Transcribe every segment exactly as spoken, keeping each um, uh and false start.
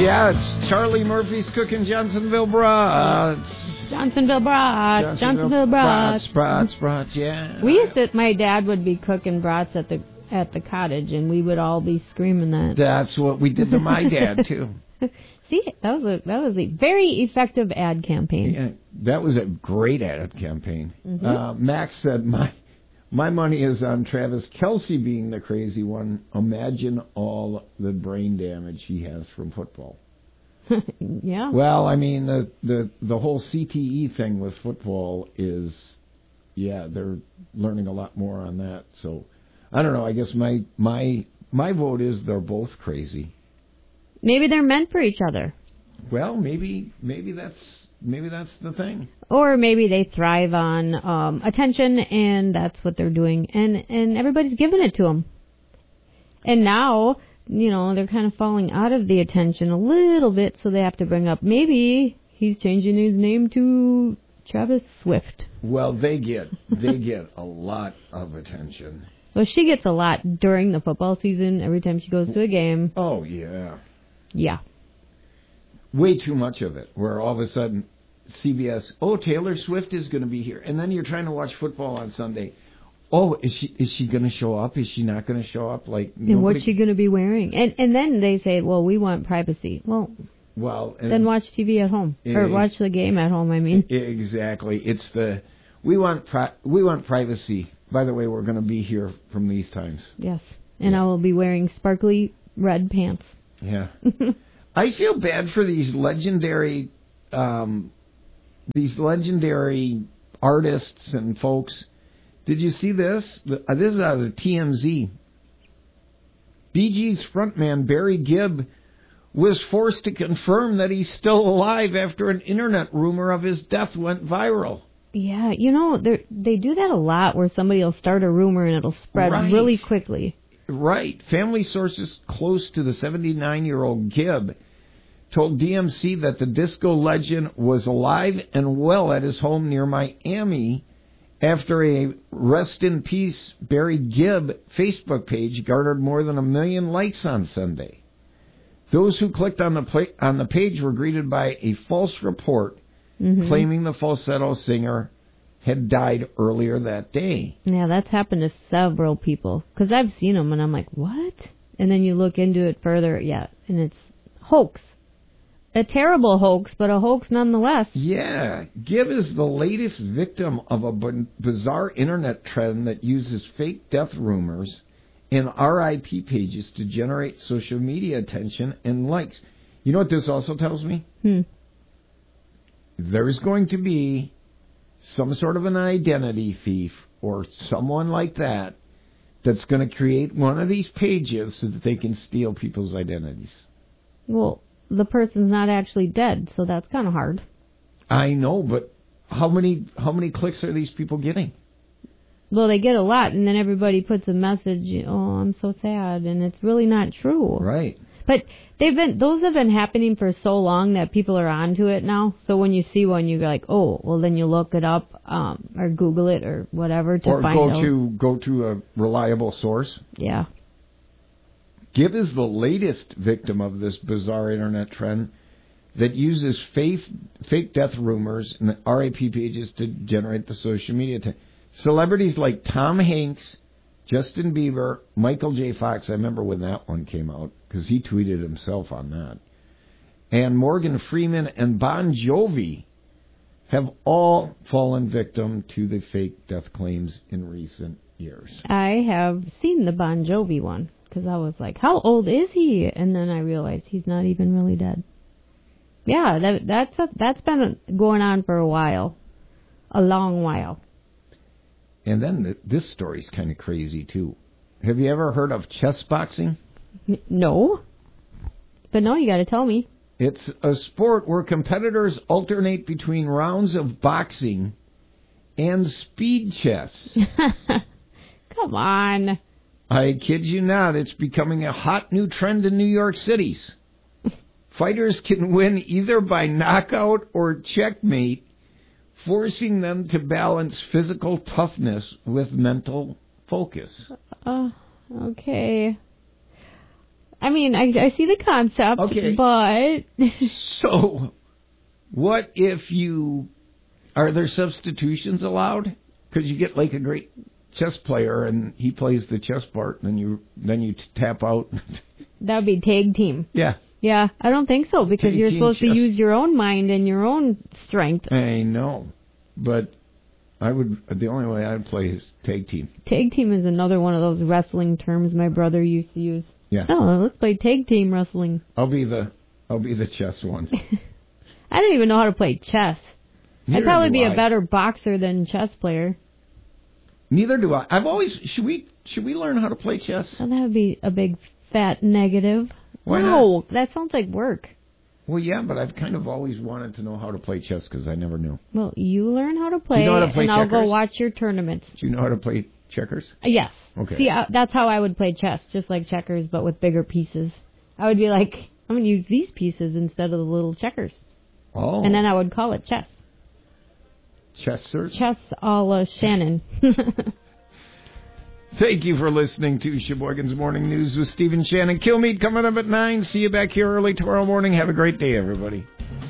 Yeah, it's Charlie Murphy's Cooking Johnsonville Brats. Johnsonville Brats. Johnsonville Brats. Brats, brats, yeah. We used to, my dad would be cooking brats at the at the cottage, and we would all be screaming that. That's what we did to my dad, too. See, that was a that was a very effective ad campaign. Yeah, that was a great ad campaign. Mm-hmm. Uh, Max said, my my money is on Travis Kelce being the crazy one. Imagine all the brain damage he has from football. Yeah. Well, I mean, the, the, the whole C T E thing with football is, yeah, they're learning a lot more on that. So, I don't know. I guess my my my vote is they're both crazy. Maybe they're meant for each other. Well, maybe maybe that's maybe that's the thing. Or maybe they thrive on um, attention, and that's what they're doing, and and everybody's giving it to them. And now, you know, they're kind of falling out of the attention a little bit, so they have to bring up maybe he's changing his name to Travis Swift. Well, they get they get a lot of attention. Well, she gets a lot during the football season. Every time she goes to a game. Oh yeah. Yeah. Way too much of it, where all of a sudden C B S, oh, Taylor Swift is going to be here. And then you're trying to watch football on Sunday. Oh, is she is she going to show up? Is she not going to show up? Like, and nobody... what's she going to be wearing? And and then they say, well, we want privacy. Well, well then watch T V at home. It, or watch the game at home, I mean. Exactly. It's the, we want pri- we want privacy. By the way, we're going to be here from these times. Yes. And yeah. I will be wearing sparkly red pants. Yeah. I feel bad for these legendary, um, these legendary artists and folks. Did you see this? This is out of the T M Z. Bee Gees frontman Barry Gibb was forced to confirm that he's still alive after an internet rumor of his death went viral. Yeah, you know, they do that a lot where somebody will start a rumor and it'll spread right. really quickly. Right. Family sources close to the seventy-nine-year-old Gibb told D M C that the disco legend was alive and well at his home near Miami after a Rest in Peace Barry Gibb Facebook page garnered more than a million likes on Sunday. Those who clicked on the pla- on the page were greeted by a false report mm-hmm. claiming the falsetto singer had died earlier that day. Yeah, that's happened to several people. Because I've seen them, and I'm like, what? And then you look into it further, yeah, and it's hoax. A terrible hoax, but a hoax nonetheless. Yeah. Gibb is the latest victim of a b- bizarre internet trend that uses fake death rumors and R I P pages to generate social media attention and likes. You know what this also tells me? Hmm. There's going to be some sort of an identity thief or someone like that that's going to create one of these pages so that they can steal people's identities. Well, the person's not actually dead, so that's kind of hard. I know, but how many how many clicks are these people getting? Well, they get a lot, and then everybody puts a message, oh, I'm so sad, and it's really not true. Right. But they've been those have been happening for so long that people are onto it now. So when you see one, you're like, oh, well, then you look it up um, or Google it or whatever to or find go out. Or to go to a reliable source. Yeah. Gibb is the latest victim of this bizarre internet trend that uses fake, fake death rumors and R I P pages to generate the social media. T- Celebrities like Tom Hanks, Justin Bieber, Michael J. Fox, I remember when that one came out, because he tweeted himself on that, and Morgan Freeman and Bon Jovi have all fallen victim to the fake death claims in recent years. I have seen the Bon Jovi one, because I was like, how old is he? And then I realized he's not even really dead. Yeah, that, that's a, that's been going on for a while, a long while. And then the, this story's kind of crazy, too. Have you ever heard of chess boxing? No. But no, you got to tell me. It's a sport where competitors alternate between rounds of boxing and speed chess. Come on. I kid you not. It's becoming a hot new trend in New York City's. Fighters can win either by knockout or checkmate, forcing them to balance physical toughness with mental focus. Uh, okay. I mean, I, I see the concept, Okay. but... So, what if you... Are there substitutions allowed? Because you get like a great chess player and he plays the chess part, and then you then you tap out. That would be tag team. Yeah. Yeah, I don't think so, because Tag you're team supposed chess. to use your own mind and your own strength. I know, but I would. The only way I'd play is tag team. Tag team is another one of those wrestling terms my brother used to use. Yeah. Oh, let's play tag team wrestling. I'll be the I'll be the chess one. I don't even know how to play chess. Neither I'd probably do be I. a better boxer than chess player. Neither do I. I've always should we should we learn how to play chess? Oh, that would be a big fat negative. Why no, not? that sounds like work. Well, yeah, but I've kind of always wanted to know how to play chess because I never knew. Well, you learn how to play, Do you know how to play and I'll go checkers? watch your tournaments. Do you know how to play checkers? Uh, yes. Okay. See, uh, that's how I would play chess, just like checkers, but with bigger pieces. I would be like, I'm going to use these pieces instead of the little checkers. Oh. And then I would call it chess. Chessers? Chess a la Shannon. Thank you for listening to Sheboygan's Morning News with Stephen Shannon. Kilmeade coming up at nine. See you back here early tomorrow morning. Have a great day, everybody.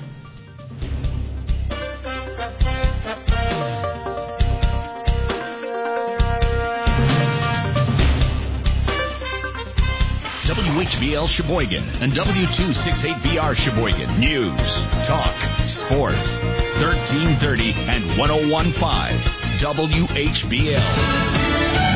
W H B L Sheboygan and W two sixty-eight B R Sheboygan. News, talk, sports. thirteen thirty and one oh one point five W H B L.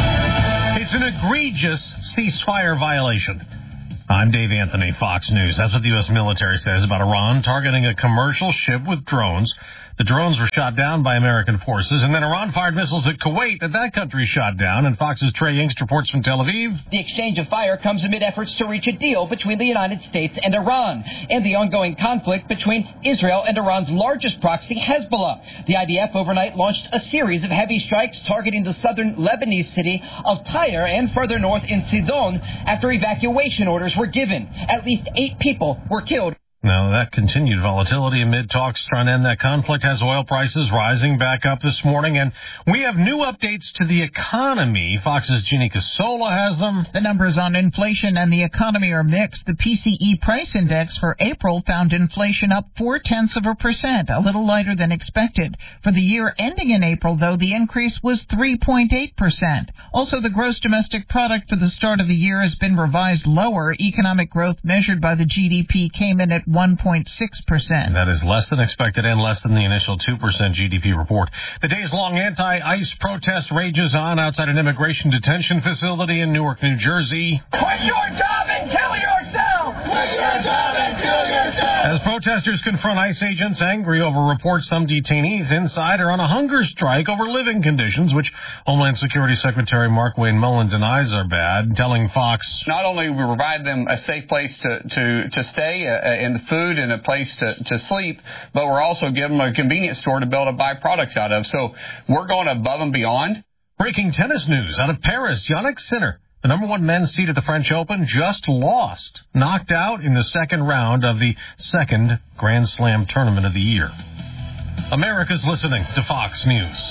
It's an egregious ceasefire violation. I'm Dave Anthony, Fox News. That's what the U S military says about Iran targeting a commercial ship with drones. The drones were shot down by American forces, and then Iran fired missiles at Kuwait that that country shot down. And Fox's Trey Yingst reports from Tel Aviv. The exchange of fire comes amid efforts to reach a deal between the United States and Iran, and the ongoing conflict between Israel and Iran's largest proxy, Hezbollah. The I D F overnight launched a series of heavy strikes targeting the southern Lebanese city of Tyre and further north in Sidon after evacuation orders were given. At least eight people were killed. Now, that continued volatility amid talks trying to end that conflict has oil prices rising back up this morning. And we have new updates to the economy. Fox's Jeannie Casola has them. The numbers on inflation and the economy are mixed. The P C E price index for April found inflation up four-tenths of a percent, a little lighter than expected. For the year ending in April, though, the increase was three point eight percent. Also, the gross domestic product for the start of the year has been revised lower. Economic growth measured by the G D P came in at one point six percent. That is less than expected and less than the initial two percent G D P report. The days-long anti-ICE protest rages on outside an immigration detention facility in Newark, New Jersey. Quit your job and kill yourself! Quit your job and kill yourself! As protesters confront ICE agents angry over reports some detainees inside are on a hunger strike over living conditions, which Homeland Security Secretary Mark Wayne Mullen denies are bad, telling Fox, not only we provide them a safe place to, to, to stay uh, and food and a place to, to sleep, but we're also giving them a convenience store to be able to buy products out of. So we're going above and beyond. Breaking tennis news out of Paris. Yannick Sinner, the number one men's seed at the French Open, just lost, knocked out in the second round of the second Grand Slam tournament of the year. America's listening to Fox News.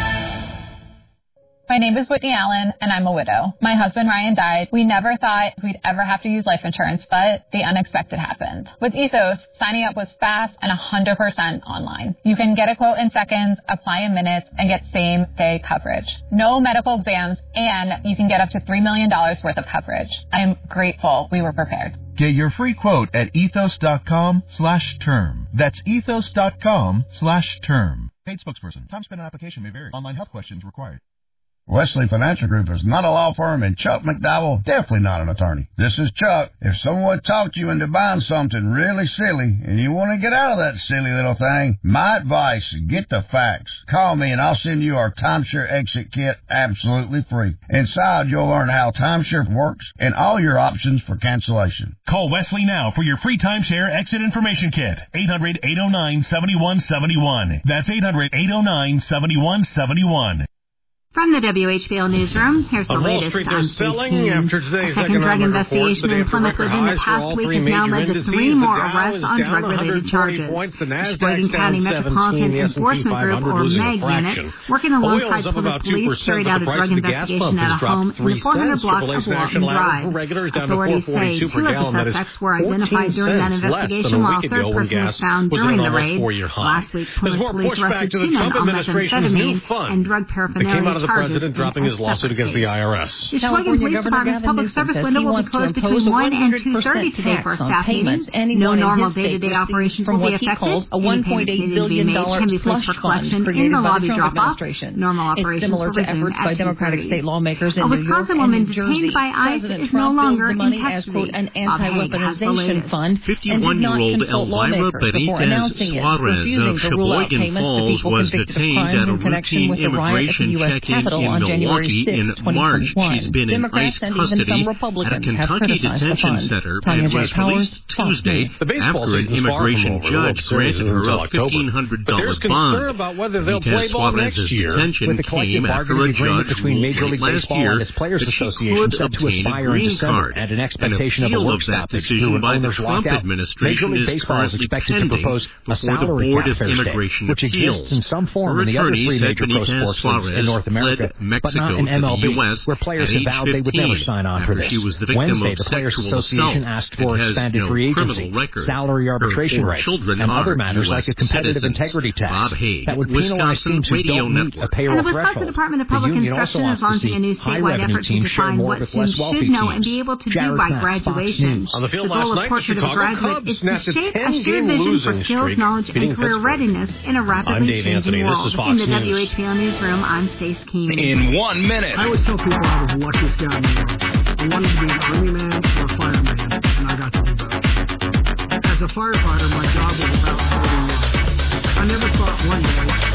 My name is Whitney Allen, and I'm a widow. My husband, Ryan, died. We never thought we'd ever have to use life insurance, but the unexpected happened. With Ethos, signing up was fast and one hundred percent online. You can get a quote in seconds, apply in minutes, and get same-day coverage. No medical exams, and you can get up to three million dollars worth of coverage. I'm grateful we were prepared. Get your free quote at ethos.com slash term. That's ethos.com slash term. Paid spokesperson. Time spent on application may vary. Online health questions required. Wesley Financial Group is not a law firm, and Chuck McDowell definitely not an attorney. This is Chuck. If someone talked you into buying something really silly and you want to get out of that silly little thing, my advice, get the facts. Call me and I'll send you our timeshare exit kit absolutely free. Inside, you'll learn how timeshare works and all your options for cancellation. Call Wesley now for your free timeshare exit information kit. eight hundred, eight oh nine, seven one seven one. That's eight hundred, eight oh nine, seven one seven one. From the W H B L Newsroom, here's the On Wall latest Street, on they're selling Steve Keen. after today's A second drug economic report, investigation the day in after Plymouth record within the highs for past all week three has now major led to indices. three The more Dow arrests is on down drug-related one hundred forty charges. points. The The Nasdaq's Sheboygan down County Metropolitan seventeen. The S and P Enforcement five Group, hundred or losing a MEG unit, fraction. working Oil alongside is up Plymouth about two Police, percent, carried but out the a price drug of the gas investigation pump at has a dropped home in three the four hundred cents. block Triple of H Walton National Average Drive. for regular is down to Authorities four say forty-two two per of gallon. the That is suspects were identified during that fourteen cents less investigation, than a while a week third ago when person was gas found was at during an the almost raid. four-year high. Last week, There's Plymouth more Police pushback arrested to the two men Trump on administration's new methamphetamine fund and drug that paraphernalia came out of the charges president dropping in his a lawsuit separate against case. the I R S. The Sheboygan Police Department's public service window will be closed between one and two thirty today for staff meetings. No normal day-to-day operations will be affected. Any payments needed to be made can be placed for collection in the lobby drop-off. Normal operations will resume at two thirty. A Wisconsin woman detained by ICE is no longer in custody. Bob Haig has the latest. fifty-one-year-old Elvira Benitez Suarez of Sheboygan Falls was detained at a routine immigration check-in in Milwaukee in March. She's been in ICE custody at a Kentucky detention center and was released Tuesday after an immigration judge granted her a fifteen hundred dollars bond. Benitez Suarez's detention came after a judge between Major League last Baseball year and its Players that she Association could set to obtain a expire in green December card. and an expectation An of a appeal work of that stoppage decision through an by the owner's Trump lockout. administration Major League is Baseball is currently expected to pending propose a before the salary Board cap of fair state, Immigration which Appeals. exists in some form Her in the other attorney three said major pro Benitez sports leagues in Suarez North America, fled Mexico but not in to M L B, the U S where players at have age vowed they would never fifteen sign on for after this. she was the victim Wednesday, of the Players sexual Association assault asked for and has expanded no free agency, criminal record. salary arbitration Her rights, children and are other matters U S like a competitive citizens. integrity tax Bob Haig, that would penalize Wisconsin teams who Radio don't meet a Network. payroll And the Wisconsin threshold. Department of The Public union Instruction also is wants to launching a new see statewide high-revenue effort to teams share define more what with students less wealthy should know teams. and be able to do Jared by Kraft, Fox graduation. News. On the field The last goal night, of the Portrait of a Chicago Graduate Cubs is to snapped a shape a ten-game shared vision for losing skills, streak, knowledge, beating and career Pittsburgh. readiness in a I'm rapidly Dave changing Anthony. This world. is Fox In the News. W H B L Newsroom, I'm Stace Keen. In one minute. I always tell people I was the luckiest guy in the world. I wanted to be an army man or a fireman, and I got to do both. As a firefighter, my job was about saving lives. I never thought one day